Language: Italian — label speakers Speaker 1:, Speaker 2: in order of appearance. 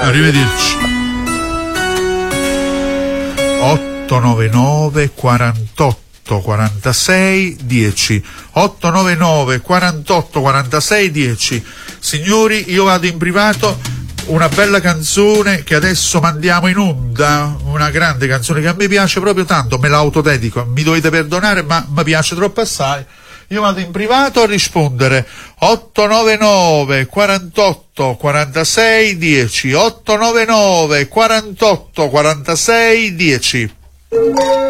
Speaker 1: Arrivederci. 899 48 46 10 899 48 46 10. Signori, io vado in privato. Una bella canzone che adesso mandiamo in onda, una grande canzone che a me piace proprio tanto, me la autodedico, mi dovete perdonare ma mi piace troppo assai. Io vado in privato a rispondere 899 48 46 10 899 48 46 10.